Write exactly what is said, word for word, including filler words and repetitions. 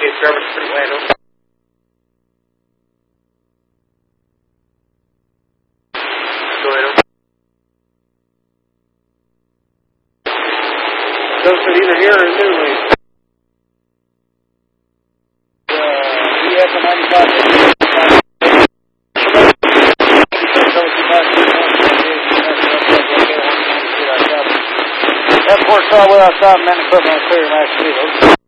Okay, Travis, pretty wide open. Go ahead, open. Those are either here or new lead. Uh, E F ninety-five. That four saw well outside, man, equipment on clear, nice speed.